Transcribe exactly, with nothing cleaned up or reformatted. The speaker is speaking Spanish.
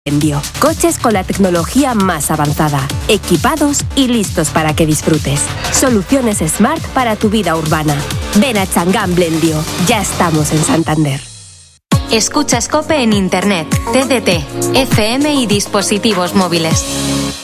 Blendio. Coches con la tecnología más avanzada, equipados y listos para que disfrutes. Soluciones Smart para tu vida urbana. Ven a Changán Blendio. Ya estamos en Santander. Escuchas COPE en Internet, T D T, F M y dispositivos móviles.